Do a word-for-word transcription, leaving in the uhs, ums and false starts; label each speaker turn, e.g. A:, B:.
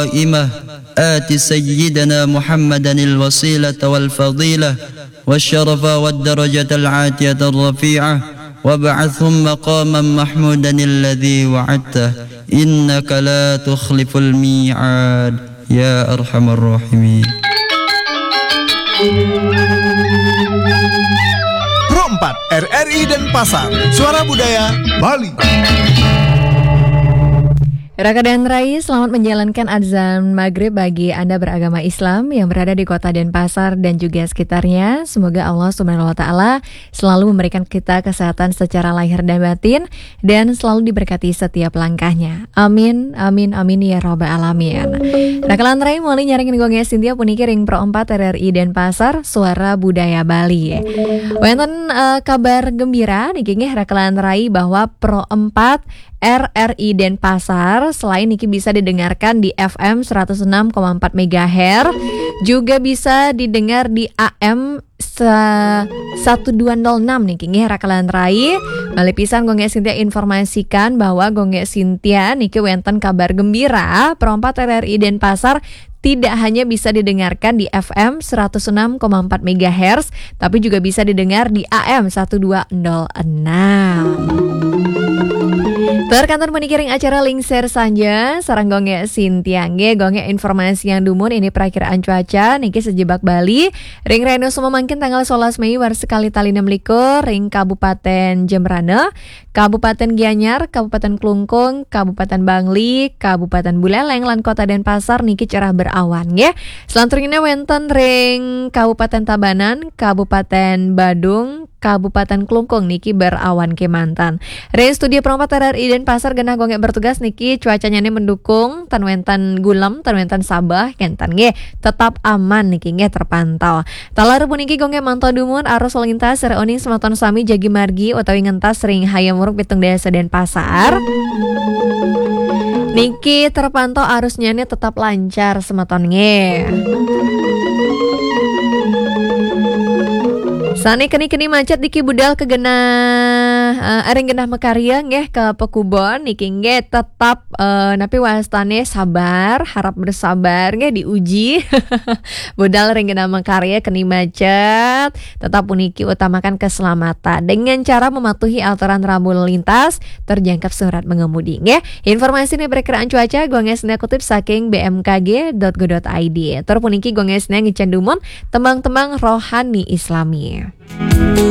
A: قائمة آت سيدنا محمدا الوسيلة والفضيلة والشرف والدرجة العاتية الرفيعة وابعثهم مقاما محمودا الذي وعدته إنك لا تخلف الميعاد يا أرحم الراحمين.
B: Pro empat R R I Denpasar, Suara Budaya Bali.
C: Raka dan Rai, selamat menjalankan azan maghrib bagi Anda beragama Islam yang berada di kota Denpasar dan juga sekitarnya. Semoga Allah Subhanahu wa Ta'ala selalu memberikan kita kesehatan secara lahir dan batin dan selalu diberkati setiap langkahnya. Amin, amin, amin ya Rabbal Alamin. Raka dan Rai mulai nyaringin gongnya Sintia puniki ring Pro empat R R I Denpasar, Suara Budaya Bali. Wonten uh, kabar gembira niki nggih Raka dan Rai bahwa Pro empat R R I Denpasar selain niki bisa didengarkan di F M seratus enam koma empat megahertz, juga bisa didengar di A M satu dua nol enam niki nggih rakalan rai. Bali pisan Gongge Sintia informasikan bahwa Gongge Sintia niki wenten kabar gembira Pro empat R R I Denpasar tidak hanya bisa didengarkan di F M seratus enam koma empat megahertz, tapi juga bisa didengar di A M satu dua nol enam. Terkantor menikiring acara Lingser Sanja sarang Gongge Sintia nge Gongge informasi yang dumun ini perakiraan cuaca niki sejebak Bali ring reno sumamangkin tanggal sebelas Mei war sekali tali enam likur ring Kabupaten Jembrana, Kabupaten Gianyar, Kabupaten Klungkung, Kabupaten Bangli, Kabupaten Buleleng lan Kota Denpasar niki cerah berawan nge. Selanjutnya wenten ring Kabupaten Tabanan, Kabupaten Badung, Kabupaten Klungkung niki berawan kemantan. Ring studio Pro empat R R I Denpasar genah Gongge bertugas niki cuacanya nih mendukung tanwentan gulam tanwentan sabah kentan nge tetap aman niki nge terpantau. Talarebu niki Gongge mantau dumun arus lalu lintas reoning sematon sami jagi margi utawi ngentas ring hayam muruk pitung desa Denpasar. Niki terpantau arusnya nih tetap lancar sematon nge. Sani keni-keni macet diki budal ke genah uh, aring genah mekarya nggih ke Pekubon niki nggih tetap uh, napi wastane sabar, harap bersabar nggih diuji. Budal ring genah mekarya keni macet, tetap puniki utamakan keselamatan dengan cara mematuhi aturan rambu lalu lintas, terjangkap surat mengemudi nggih. Informasi ini perkiraan cuaca Gongge Sintia kutip saking b m k g dot go dot i d. Tur puniki Gongge Sintia ngicen dumon tembang-tembang rohani Islami.